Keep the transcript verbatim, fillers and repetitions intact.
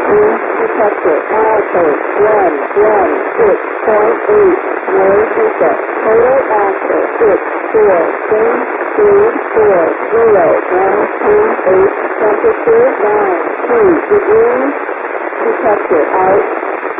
three, detector, altitude, one, one, six point eight, no reset, total axle, six, four, change, speed, four, zero, one, two, eight, temperature, nine, two degrees, detector, out,